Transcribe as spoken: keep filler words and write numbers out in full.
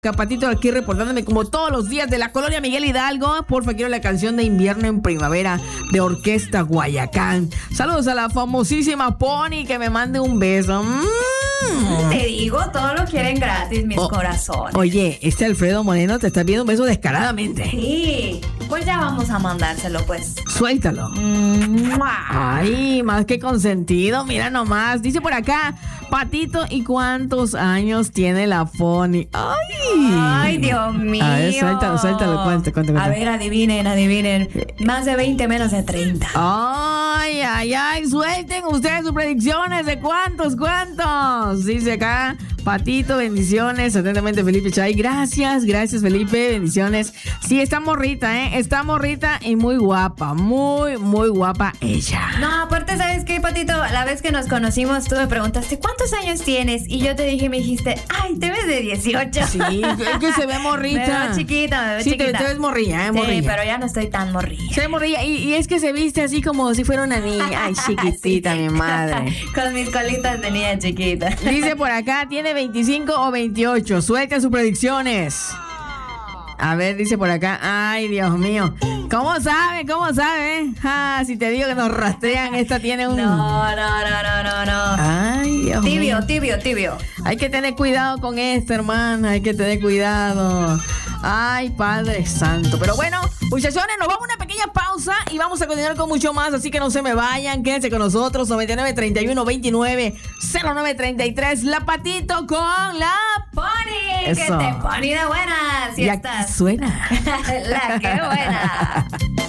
Capatito aquí reportándome como todos los días de la colonia Miguel Hidalgo. Porfa, quiero la canción de Invierno en Primavera de Orquesta Guayacán. Saludos a la famosísima Pony, que me mande un beso. Mm. Te digo, todo lo quieren gratis, mis oh, corazones. Oye, este Alfredo Moreno te está pidiendo un beso descaradamente. Sí, pues ya vamos a mandárselo, pues. Suéltalo. Mm. Ay, más que consentido, mira nomás. Dice por acá, Patito, ¿y cuántos años tiene la Pony? Ay. Ay, Dios mío. A ver, suéltalo, suéltalo, cuenta, cuenta, cuenta. A ver, adivinen, adivinen. Más de veinte, menos de treinta. Ay, ay, ay, suelten ustedes sus predicciones de cuántos, cuántos. Dice acá, Patito, bendiciones. Atentamente, Felipe Chay. Gracias, gracias, Felipe, bendiciones. Sí, está morrita, ¿eh? Está morrita y muy guapa, muy, muy guapa ella. No, aparte, ¿sabes qué, Patito? La vez que nos conocimos, tú me preguntaste, ¿cuántos años tienes? Y yo te dije, me dijiste, ay, te ves de dieciocho. Sí, es que se ve morrita. Me veo chiquita, me veo sí, chiquita. Sí, te, te ves morrilla, ¿eh? Morrilla. Sí, pero ya no estoy tan morrilla. Se ve morrilla y, y es que se viste así como si fuera una niña. Ay, chiquitita, sí. Mi madre. Con mis colitas de niña chiquita. Dice por acá, ¿tiene veinticinco o veintiocho? Suelta sus predicciones. A ver, dice por acá, ay, Dios mío. ¿Cómo sabe? ¿Cómo sabe? Ah, si te digo que nos rastrean, esta tiene un... No, no, no, no, no, no. Ay, Dios tibio, mío. tibio, tibio. Hay que tener cuidado con esta, hermana. Hay que tener cuidado. Ay, Padre Santo. Pero bueno, muchachones, nos vamos a una pequeña pausa y vamos a continuar con mucho más. Así que no se me vayan, quédense con nosotros. noventa y nueve, treinta y uno, veintinueve, cero nueve, treinta y tres. La Patito con la Pony. Eso. Que te pone de buenas. Si y estás. aquí suena. La que buena.